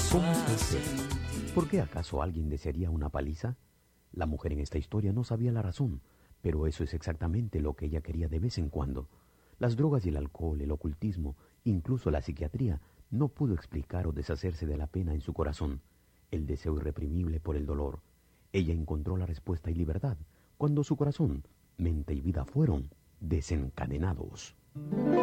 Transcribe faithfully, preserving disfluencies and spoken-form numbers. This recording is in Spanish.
¿Cómo fue ser? ¿Por qué acaso alguien desearía una paliza? La mujer en esta historia no sabía la razón, pero eso es exactamente lo que ella quería de vez en cuando. Las drogas y el alcohol, el ocultismo, incluso la psiquiatría, no pudo explicar o deshacerse de la pena en su corazón, el deseo irreprimible por el dolor. Ella encontró la respuesta y libertad cuando su corazón, mente y vida fueron desencadenados.